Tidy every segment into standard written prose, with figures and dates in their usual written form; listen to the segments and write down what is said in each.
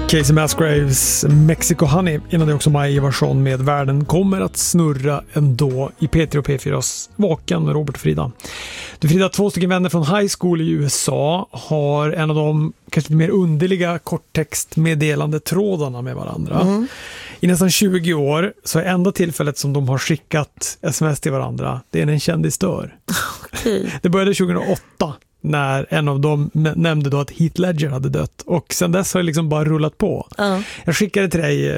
Casey Musgraves Mexico Honey innan det också Maj Ivarsson med Världen kommer att snurra ändå i P3 och P4s Vaken med Robert och Frida. Du Frida, 2 stycken vänner från high school i USA har en av de kanske mer underliga korttextmeddelande trådarna med varandra. I nästan 20 år så är enda tillfället som de har skickat sms till varandra, det är när en kändis dör. Okay. Det började 2008 när en av dem nämnde då att Heath Ledger hade dött. Och sen dess har det liksom bara rullat på. Jag skickade till dig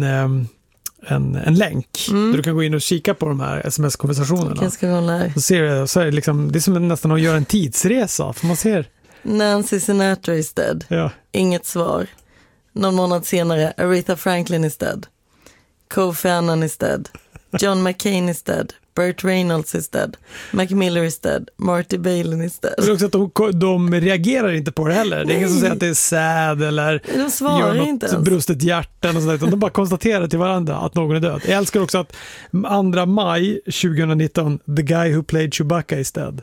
en länk där du kan gå in och kika på de här sms-konversationerna. Så ser du, så är det, liksom, det är som nästan att göra en tidsresa. För man ser... Nancy Sinatra is dead. Ja. Inget svar. Någon månad senare, Aretha Franklin is dead. Kofi Annan is dead. John McCain is dead. Burt Reynolds is dead. Mac Miller is dead. Marty Balin is dead. Det är också att de reagerar inte på det heller. Det är ingen som säger att det är sad eller de svarar gör inte något brustet hjärtan och sådär, utan de bara konstaterar till varandra att någon är död. Jag älskar också att 2 maj 2019 the guy who played Chewbacca is dead.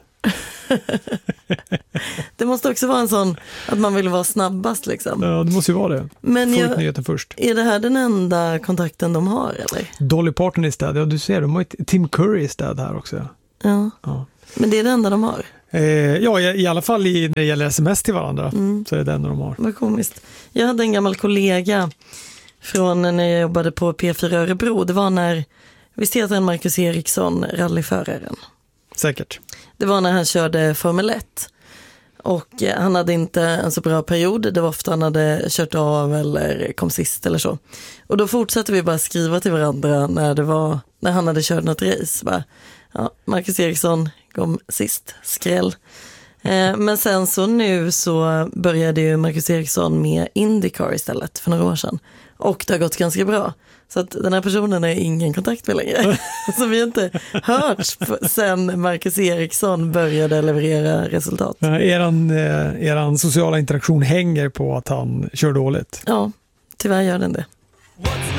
Det måste också vara en sån att man vill vara snabbast liksom. Ja, det måste ju vara det. Men få ut nyheten först. Är det här den enda kontakten de har eller? Dolly Parton is dead. Ja, du ser, de har ett Tim Curry is dead här också. Ja. Men det är det enda de har? Ja, i alla fall när det gäller sms till varandra så är det det enda de har. Vad komiskt. Jag hade en gammal kollega från när jag jobbade på P4 Örebro. Det var när, visst heter han Marcus Eriksson, rallyföraren? Säkert. Det var när han körde Formel 1 och han hade inte en så bra period. Det var ofta han hade kört av eller kom sist eller så. Och då fortsatte vi bara skriva till varandra när han hade kört något race. Bara, Marcus Eriksson kom sist, skräll. Men sen så nu så började ju Marcus Eriksson med IndyCar istället för några år sedan. Och det har gått ganska bra. Så att den här personen är ingen kontakt med längre. Så vi har inte hört sen Marcus Eriksson började leverera resultat. Ja, eran sociala interaktion hänger på att han kör dåligt. Ja, tyvärr gör den det.